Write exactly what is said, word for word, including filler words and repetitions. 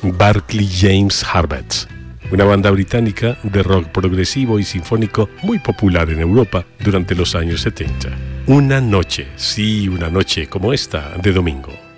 Barclay James Harvest, una banda británica de rock progresivo y sinfónico muy popular en Europa durante los años setenta. Una noche, sí, una noche como esta de domingo.